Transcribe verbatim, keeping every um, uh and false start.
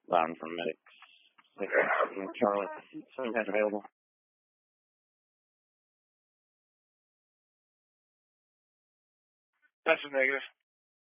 Loud from medics. Charlie, some guys available. That's a negative.